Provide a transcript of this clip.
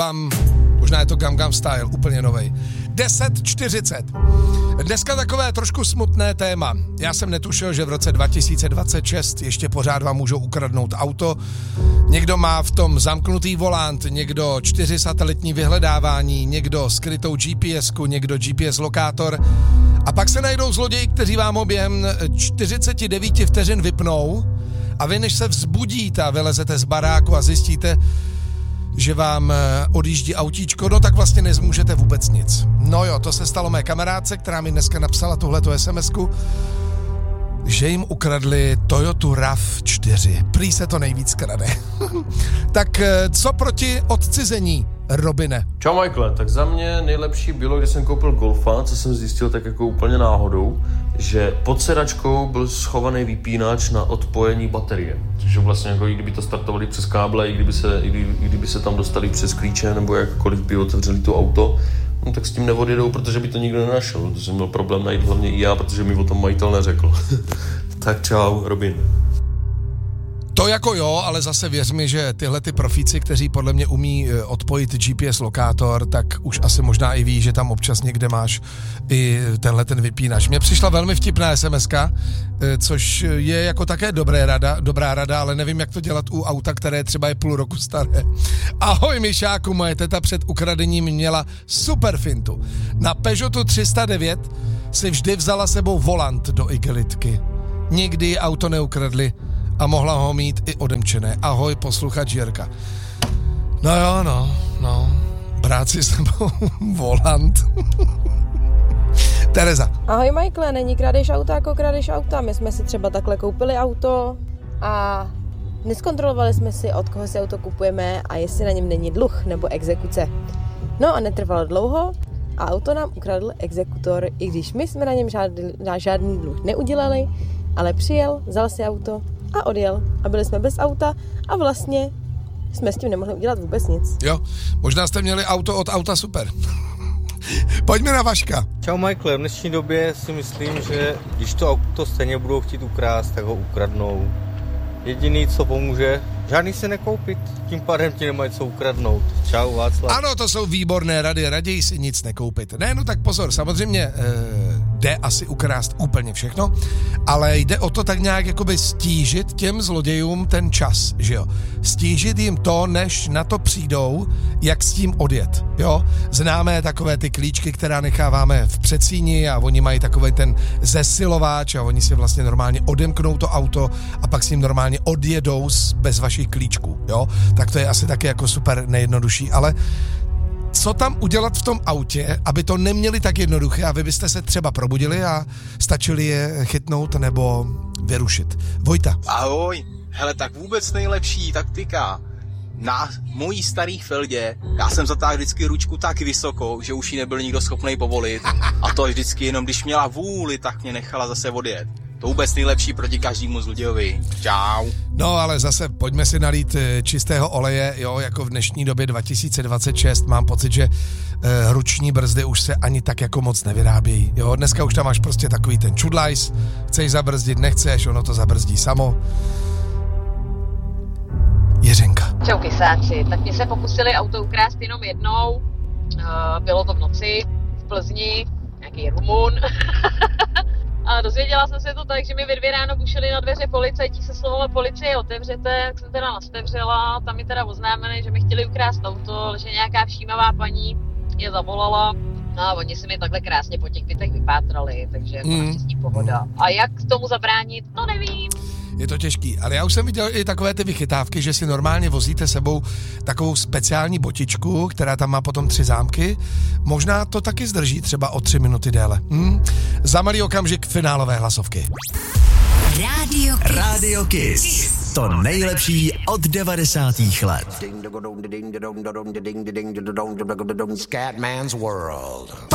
možná je to Gangnam Style, úplně novej. 10:40. Dneska takové trošku smutné téma. Já jsem netušil, že v roce 2026 ještě pořád vám můžou ukradnout auto. Někdo má v tom zamknutý volant, někdo 4 satelitní vyhledávání, někdo skrytou GPSku, někdo GPS lokátor. A pak se najdou zloději, kteří vám ho během 49 vteřin vypnou a vy, než se vzbudíte a vylezete z baráku a zjistíte, že vám odjíždí autíčko, no tak vlastně nezmůžete vůbec nic. No jo, to se stalo mé kamarádce, která mi dneska napsala tuhletu SMS-ku, že jim ukradli Toyota RAV4. Prý se to nejvíc krade. Tak co proti odcizení, Robine? Čau Michael, tak za mě nejlepší bylo, když jsem koupil Golfa, co jsem zjistil tak jako úplně náhodou, že pod sedačkou byl schovaný vypínač na odpojení baterie. Což vlastně jako i kdyby to startovali přes káble, i kdyby se tam dostali přes klíče, nebo jakkoliv by otevřeli to auto, no tak s tím neodjedou, protože by to nikdo nenašel. To jsem měl problém najít hlavně i já, protože mi o tom majitel neřekl. Tak čau, Robin. To jako jo, ale zase věř mi, že tyhle ty profíci, kteří podle mě umí odpojit GPS lokátor, tak už asi možná i ví, že tam občas někde máš i tenhle ten vypínač. Mně přišla velmi vtipná SMS-ka, což je jako také dobrá rada, ale nevím, jak to dělat u auta, které třeba je půl roku staré. Ahoj Mišáku, moje teta před ukradením měla super fintu. Na Peugeotu 309 si vždy vzala sebou volant do igelitky. Nikdy auto neukradli a mohla ho mít i odemčené. Ahoj, posluchač Jirka. No jo, no. Brát si s sebou volant. Tereza. Ahoj Michael, není kradeš auta jako kradeš auta. My jsme si třeba takhle koupili auto a neskontrolovali jsme si, od koho si auto kupujeme a jestli na něm není dluh nebo exekuce. No a netrvalo dlouho a auto nám ukradl exekutor, i když my jsme na něm žádný dluh neudělali, ale přijel, vzal si auto a odjel. A byli jsme bez auta a vlastně jsme s tím nemohli udělat vůbec nic. Jo, možná jste měli auto od auta super. Pojďme na Vaška. Čau Michael, v dnešní době si myslím, že když to auto stejně budou chtít ukrást, tak ho ukradnou. Jediný, co pomůže, žádný si nekoupit, tím pádem ti nemají co ukradnout. Čau Václav. Ano, to jsou výborné rady, raději si nic nekoupit. Ne, no tak pozor, samozřejmě jde asi ukrást úplně všechno, ale jde o to tak nějak jakoby stížit těm zlodějům ten čas, že jo. Stížit jim to, než na to přijdou, jak s tím odjet, jo. Známe takové ty klíčky, která necháváme v předsíni a oni mají takový ten zesilováč a oni si vlastně normálně odemknou to auto a pak s ním normálně odjedou bez vašich klíčků, jo. Tak to je asi taky jako super nejjednodušší, ale co tam udělat v tom autě, aby to neměli tak jednoduché a vy byste se třeba probudili a stačili je chytnout nebo vyrušit. Vojta. Ahoj, hele, tak vůbec nejlepší taktika. Na mojí starý Feldě já jsem zatáhl vždycky ručku tak vysoko, že už ji nebyl nikdo schopný povolit. A to vždycky jenom, když měla vůli, tak mě nechala zase odjet. To vůbec nejlepší proti každému zlodějovi. Čau. No ale zase pojďme si nalít čistého oleje, jo, jako v dnešní době 2026 mám pocit, že ruční brzdy už se ani tak jako moc nevyrábějí, jo, dneska už tam máš prostě takový ten čudlajs, chceš zabrzdit, nechceš, ono to zabrzdí samo. Jiřenka. Čau kysáci, tak mě se pokusili auto ukrást jenom jednou, bylo to v noci v Plzni, nějaký Rumun. A dozvěděla jsem se to tak, že mi ve 2 ráno bušili na dveře policajti se slovem policie otevřete, tak jsem teda nastevřela, tam mi teda oznámili, že mi chtěli ukrást auto, že nějaká všímavá paní je zavolala a oni si mi takhle krásně po těch bytech vypátrali, takže jako naštěstí pohoda. A jak tomu zabránit, to nevím. Je to těžký, ale já už jsem viděl i takové ty vychytávky, že si normálně vozíte sebou takovou speciální botičku, která tam má potom 3 zámky. Možná to taky zdrží třeba o 3 minuty déle. Za malý okamžik finálové hlasovky. Radio Kiss. To nejlepší od 90. let. Scatman's World.